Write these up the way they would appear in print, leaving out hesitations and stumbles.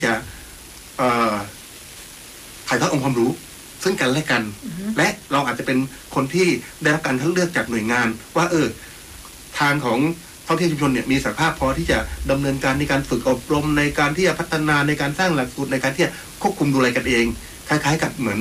จะถ่ายทอดองค์ความรู้ซึ่งกันและกัน และเราอาจจะเป็นคนที่ได้รับการคัดเลือกจากหน่วยงานว่าทางของท่องเที่ยวชุมชนเนี่ยมีศักยภาพพอที่จะดำเนินการในการฝึกอบรมในการที่จะพัฒนาในการสร้างหลักสูตรในการที่จะควบคุมดูแลกันเองคล้ายๆกับเหมือน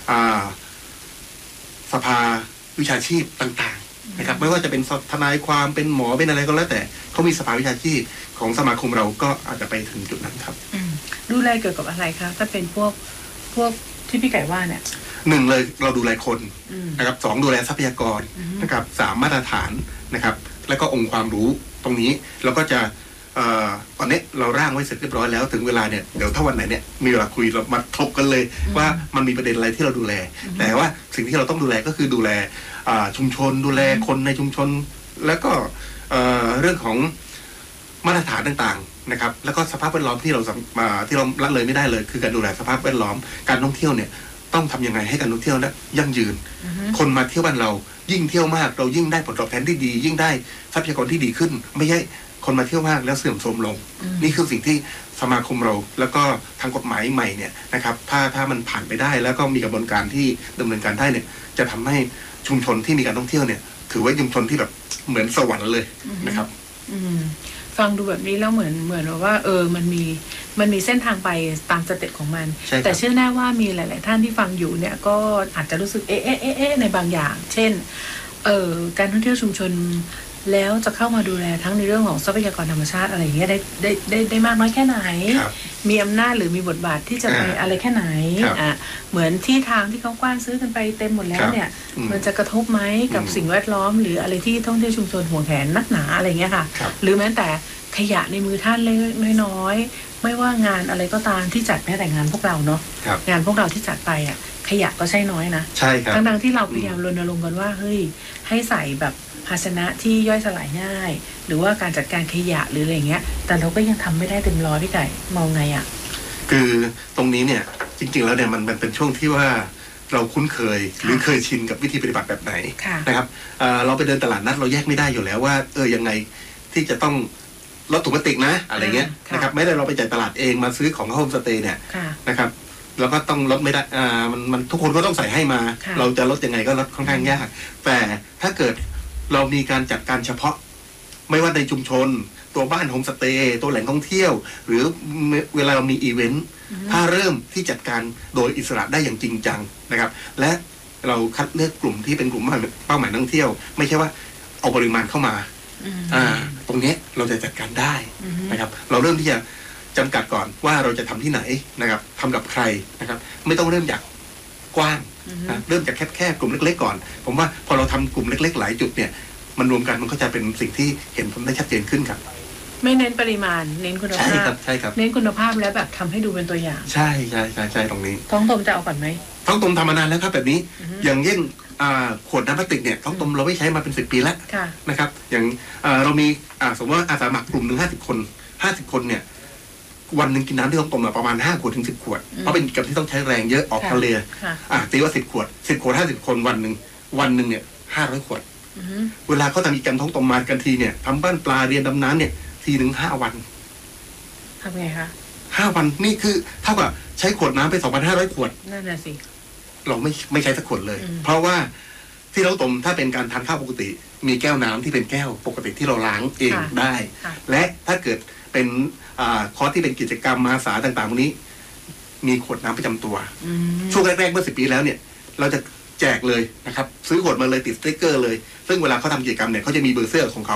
สภาวิชาชีพต่างๆนะครับไม่ว่าจะเป็นทนายความเป็นหมอเป็นอะไรก็แล้วแต่เขามีสภาวิชาชีพของสมาคมเราก็อาจจะไปถึงจุดนั้นครับดูแลเกี่ยวกับอะไรคะถ้าเป็นพวกที่พี่ไก่ว่าเนี่ยหนึ่งเลยเราดูแลคนนะครับสองดูแลทรัพยากรนะครับสามมาตรฐานนะครับแล้วก็องค์ความรู้ตรงนี้เราก็จะตอนนี้เราร่างไว้เสร็จเรียบร้อยแล้วถึงเวลาเนี่ยเดี๋ยวถ้าวันไหนเนี่ยมีเวลาคุยเรามาถกกันเลยว่ามันมีประเด็นอะไรที่เราดูแลแต่ว่าสิ่งที่เราต้องดูแลก็คือดูแลชุมชนดูแลคนในชุมชนแล้วก็เรื่องของมาตรฐานต่างๆนะครับแล้วก็สภาพแวดล้อมที่เราละเลยไม่ได้เลยคือการดูแลสภาพแวดล้อมการท่องเที่ยวเนี่ยต้องทำยังไงให้การท่องเที่ยวนั้นยั่งยืนคนมาเที่ยวบ้านเรายิ่งเที่ยวมากเรายิ่งได้ผลตอบแทนที่ดียิ่งได้ทรัพยากรที่ดีขึ้นไม่ใช่คนมาเที่ยวมากแล้วเสื่อมโทรมลงนี่คือสิ่งที่สมาคมเราแล้วก็ทางกฎหมายใหม่เนี่ยนะครับถ้ามันผ่านไปได้แล้วก็มีกระบวนการที่ดำเนินการได้เนี่ยจะทำให้ชุมชนที่มีการท่องเที่ยวเนี่ยถือว่าชุมชนที่แบบเหมือนสวรรค์เลยนะครับฟังดูแบบนี้แล้วเหมือนว่ามันมีเส้นทางไปตามสเต็ปของมันแต่เชื่อแน่ว่ามีหลายๆท่านที่ฟังอยู่เนี่ยก็อาจจะรู้สึกเอ๊ะในบางอย่างเช่นการท่องเที่ยวชุมชนแล้วจะเข้ามาดูแลทั้งในเรื่องของทรัพยากรธรรมชาติอะไรอย่างเงี้ยได้มากน้อยแค่ไหนมีอำนาจหรือมีบทบาทที่จะไปอะไรแค่ไหนเหมือนที่ทางที่เขากว้านซื้อกันไปเต็มหมดแล้วเนี่ยมันจะกระทบไหมกับสิ่งแวดล้อมหรืออะไรที่ท่องเที่ยวชุมชนห่วงแหนนักหนาอะไรเงี้ยค่ะหรือแม้แต่ขยะในมือท่านเล็กน้อยไม่ว่างานอะไรก็ตามที่จัดแม้แต่งานพวกเราเนาะงานพวกเราที่จัดไปขยะก็ใช่น้อยนะใช่ครับทั้งที่เราพยายามรณรงค์กันว่าเฮ้ยให้ใส่แบบภาชนะที่ย่อยสลายง่ายหรือว่าการจัดการขยะหรืออะไรเงี้ยแต่เราก็ยังทำไม่ได้เต็มร้อยพี่ไก่มองไงคือตรงนี้เนี่ยจริงๆแล้วเนี่ยมันเป็นช่วงที่ว่าเราคุ้นเคยหรือเคยชินกับวิธีปฏิบัติแบบไหนนะครับเราไปเดินตลาดนัดเราแยกไม่ได้อยู่แล้วว่ายังไงที่จะต้องลดถุงพลาสติกนะอะไรเงี้ยนะครับไม่ได้เราไปจ่ายตลาดเองมาซื้อของโฮมสเตย์เนี่ยนะครับเราก็ต้องลดไม่ได้มันทุกคนก็ต้องใส่ให้มาเราจะลดยังไงก็ลดค่อนข้างยากแต่ถ้าเกิดเรามีการจัดการเฉพาะไม่ว่าในชุมชนตัวบ้านโฮมสเตย์ตัวแหล่งท่องเที่ยวหรือเวลาเรามีอีเวนต์ถ้าเริ่มที่จัดการโดยอิสระได้อย่างจริงจังนะครับและเราคัดเลือกกลุ่มที่เป็นกลุ่มเป้าหมายท่องเที่ยวไม่ใช่ว่าเอาปริมาณเข้ามาตรงนี้เราจะจัดการได้นะครับเราเริ่มที่จะจำกัดก่อนว่าเราจะทำที่ไหนนะครับทำกับใครนะครับไม่ต้องเริ่มจากกว้างนะเริ่มจากแคบๆกลุ่มเล็กๆก่อนผมว่าพอเราทำกลุ่มเล็กๆหลายจุดเนี่ยมันรวมกันมันก็จะเป็นสิ่งที่เห็นผลได้ชัดเจนขึ้นครับไม่เน้นปริมาณเน้นคุณภาพใช่ครับเน้นคุณภาพแล้วแบบทำให้ดูเป็นตัวอย่างใช่ตรงนี้ท้องตมจะเอาก่อนไหมท้องตมทำมานานแล้วครับแบบนี้อย่างเช่นขวดน้ำพลาสติกเนี่ยท้องตมเราไม่ใช้มาเป็น10 ปีแล้วนะครับอย่างเรามีสมมติว่าอาสาสมัครกลุ่มหนึ่ง50 คนเนี่ยวันหนึ่งกินน้ำที่ท้องตมประมาณ5 ขวดถึง10 ขวดเพราะเป็นกิจกรรมที่ต้องใช้แรงเยอะออกทะเลตีว่า10 ขวด50 คนวันหนึ่งเนี่ย500 ขวดเวลาเขาทำกิจกรรมท้องตมมากันทีเนี่ยทำบ้านปลาเรียนดำน้ำเนี่ยทีหนึ่ง5 วันทำไงคะ 5 วันนี่คือเท่ากับใช้ขวดน้ำไป 2,500 ขวดนั่นแหละสิเราไม่ใช้สักขวดเลยเพราะว่าที่ท้องตมถ้าเป็นการทานข้าวปกติมีแก้วน้ำที่เป็นแก้วปกติที่เราล้างเองได้และถ้าเกิดเป็นคอร์สที่เป็นกิจกรรมอาสาต่างๆพวกนี้มีขวดน้ำประจำตัวช่วงแรกๆเมื่อ10 ปีแล้วเนี่ยเราจะแจกเลยนะครับซื้อขวดมาเลยติดสติ๊กเกอร์เลยซึ่งเวลาเขาทำกิจกรรมเนี่ยเขาจะมีเบอร์เสื้อของเขา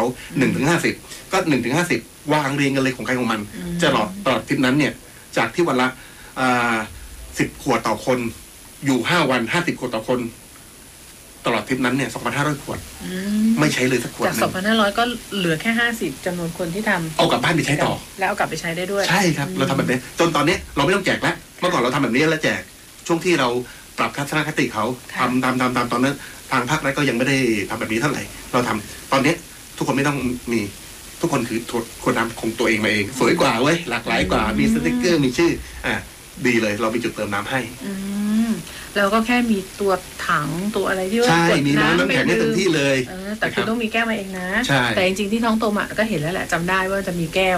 1-50ก็1-50วางเรียงกันเลยของใครของมันจะตลอดทริปนั้นเนี่ยจากที่วันละ10 ขวดต่อคนอยู่5 วัน50 ขวดต่อคนตลอดทริปนั้นเนี่ย 2,500 ขวดไม่ใช้เลยสักขวดจาก 2,500 ก็เหลือแค่50จำนวนคนที่ทำเอากลับบ้านไปใช้ต่อแล้วเอากลับไปใช้ได้ด้วยใช่ครับเราทำแบบนี้จนตอนนี้เราไม่ต้องแจกแล้วเมื่อก่อนเราทำแบบนี้แล้วแจกช่วงที่เราปรับทัศนคติเขาทำตามตอนนั้นทางภาครัฐก็ยังไม่ได้ทำแบบนี้เท่าไหร่เราทำตอนนี้ทุกคนไม่ต้องมีทุกคนคือคนนำของตัวเองมาเองสวยกว่าเว้ยหลากหลายกว่ามีสติ๊กเกอร์มีชื่อดีเลยเรามีจุดเติมน้ำให้แล้วก็แค่มีตัวถังตัวอะไรที่ว่าใช่มีน้ำแข็งให้เต็มที่เลยแต่คุณต้องมีแก้วมาเองนะแต่จริงๆที่ท้องตมก็เห็นแล้วแหละจำได้ว่าจะมีแก้ว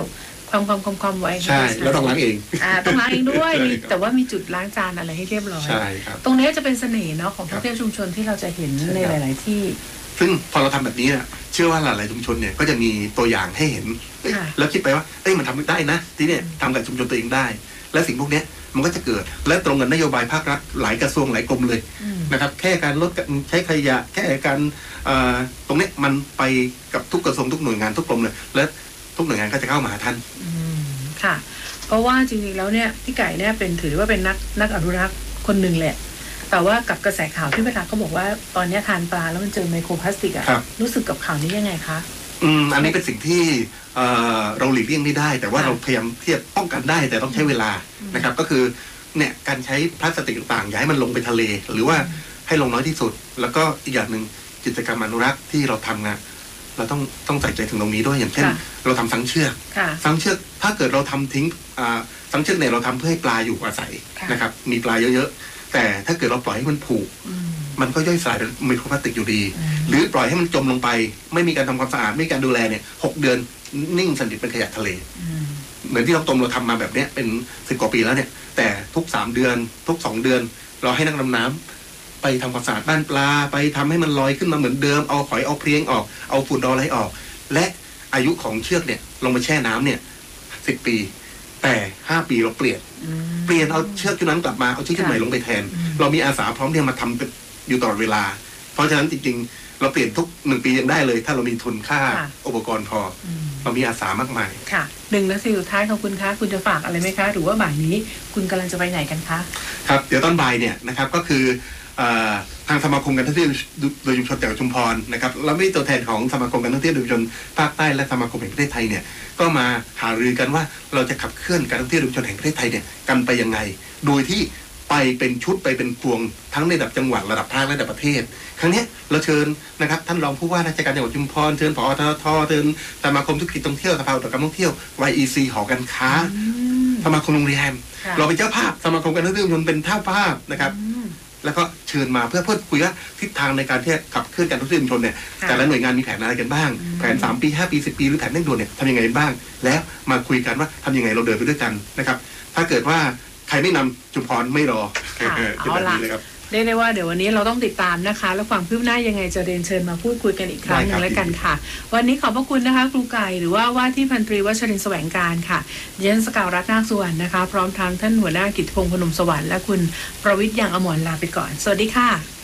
ความไว้ใช่แล้วต้องล้างเองต้องล้างเองด้วยแต่ว่ามีจุดล้างจานอะไรให้เรียบร้อยใช่ครับตรงนี้จะเป็นเสน่ห์เนาะของท่องเที่ยวชุมชนที่เราจะเห็นในหลายๆที่ซึ่งพอเราทำแบบนี้เนี่ยเชื่อว่าหลายๆชุมชนเนี่ยก็จะมีตัวอย่างให้เห็นแล้วคิดไปว่ามันทำได้นะที่เนี่ยทำกับชุมชนตัวเองได้และสิ่งพวกนี้มันก็จะเกิดและตรงกับนโยบายภาครัฐหลายกระทรวงหลายกรมเลยนะครับแค่การลดใช้ขยะแค่การตรงนี้มันไปกับทุกกระทรวงทุกหน่วยงานทุกกรมเลยและทุกหน่วยงานก็จะเข้ามาหาท่านค่ะเพราะว่าจริงๆแล้วเนี่ยพี่ไก่เนี่ยเป็นถือว่าเป็นนักอนุรักษ์คนหนึ่งแหละแต่ว่ากับกระแสข่าวที่เวลาเขาบอกว่าตอนนี้ทานปลาแล้วมันเจอไมโครพลาสติกอ่ะรู้สึกกับข่าวนี้ยังไงคะอันนี้เป็นสิ่งที่เราหลีกเลี่ยงไม่ได้แต่ว่าเราพยายามที่จะป้องกันได้แต่ต้องใช้เวลานะครับก็คือเนี่ยการใช้พลาสติกต่างๆอย่าให้มันลงไปทะเลหรือว่าให้ลงน้อยที่สุดแล้วก็อีกอย่างหนึ่งกิจกรรมอนุรักษ์ที่เราทำงานเราต้องใส่ใจถึงตรงนี้ด้วยอย่างเช่นเราทำสังเชือกถ้าเกิดเราทำทิ้งสังเชือกเนี่ยเราทำเพื่อให้ปลาอยู่อาศัยนะครับมีปลาเยอะๆแต่ถ้าเกิดเราปล่อยให้มันผูกมันก็ย่อยสลายเป็นไมโครพลาสติกอยู่ดีหรือปล่อยให้มันจมลงไปไม่มีการทำความสะอาดไม่มีการดูแลเนี่ย6 เดือนนิ่งสนิทเป็นขยะทะเลเหมือนที่เราทำมาแบบนี้เป็น10 กว่าปีแล้วเนี่ยแต่ทุก3 เดือนทุก2 เดือนเราให้นักดำน้ำไปทำความสะอาดบ้านปลาไปทำให้มันลอยขึ้นมาเหมือนเดิมเอาหอยเอาเพลี้ยงออกเอาฝุ่นเอาอะไรออกและอายุของเชือกเนี่ยลงไปแช่น้ำเนี่ย10 ปีแต่5 ปีเราเปลี่ยนเอาเชือกชุดนั้นกลับมาเอาเชือกชุดใหม่ลงไปแทนเรามีอาสาพร้อมที่จะมาทำอยู่ตลอดเวลาเพราะฉะนั้นจริงๆเราเปลี่ยนทุก1 ปียังได้เลยถ้าเรามีทุนค่าอุปกรณ์พอเรามีอาสามากมายค่ะ1 นาทีสุดท้ายของคุณคะคุณจะฝากอะไรไหมคะหรือว่าบ่ายนี้คุณกำลังจะไปไหนกันคะครับเดี๋ยวตอนบ่ายเนี่ยนะครับก็คือทางสมาคมการท่องเที่ยวโดยชุมชนจังหวัดชุมพรนะครับแล้วมีตัวแทนของสมาคมการท่องเที่ยวโดยชุมชนภาคใต้และสมาคมแห่งประเทศไทยเนี่ยก็มาหารือกันว่าเราจะขับเคลื่อนการท่องเที่ยวโดยชุมชนแห่งประเทศไทยเนี่ยกันไปยังไงโดยที่ไปเป็นชุดไปเป็นพวงทั้งในระดับจังหวัดระดับภาคและระดับประเทศครั้งนี้เราเชิญนะครับท่านรองผู้ว่าราชการจังหวัดชุมพรเชิญผอ.ทท.เชิญสมาคมธุรกิจท่องเที่ยวสภาอุตสาหกรรมท่องเที่ยว YEC หอการค้าสมาคมโรงแรมเราเป็นเจ้าภาพสมาคมการท่องเที่ยวชุมชนเป็นเจ้าภาพนะครับแล้วก็เชิญมาเพื่อคุยว่าทิศทางในการที่ขับเคลื่อนการท่องเที่ยวชุมชนเนี่ยแต่ละหน่วยงานมีแผนอะไรกันบ้างแผน3 ปี 5 ปี 10 ปีหรือแผนเร่งด่วนเนี่ยทำยังไงบ้างแล้วมาคุยกันว่าทำยังไงเราเดินไปด้วยกันนะครับถ้าเกิดว่าใครไม่นำชุมพรไม่รอเอาละเรียกได้ว่าเดี๋ยววันนี้เราต้องติดตามนะคะแล้วความคืบหน้ายังไงจะเรียนเชิญมาพูดคุยกันอีกครั้งนึงแล้วกันค่ะวันนี้ขอบพระคุณนะคะครูไก่หรือว่าที่พันตรีวชรินทร์แสวงการค่ะดิฉันสกาวรัตน์นาคสุวรรณนะคะพร้อมทางท่านหัวหน้ากิตติพงษ์พนมสวรรค์และคุณประวิตร ยังอมรลาไปก่อนสวัสดีค่ะ